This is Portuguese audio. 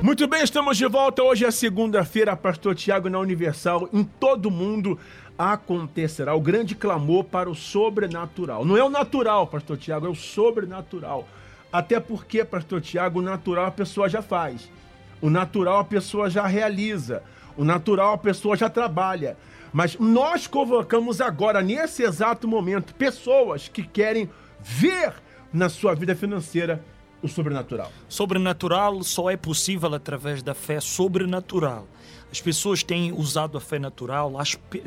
Muito bem, estamos de volta. Hoje é segunda-feira, Pastor Tiago, na Universal. Em todo mundo acontecerá o grande clamor para o sobrenatural. Não é o natural, Pastor Tiago, é o sobrenatural. Até porque, Pastor Tiago, o natural a pessoa já faz. O natural a pessoa já realiza. O natural a pessoa já trabalha. Mas nós convocamos agora, nesse exato momento, pessoas que querem ver na sua vida financeira o sobrenatural. Sobrenatural só é possível através da fé sobrenatural. As pessoas têm usado a fé natural,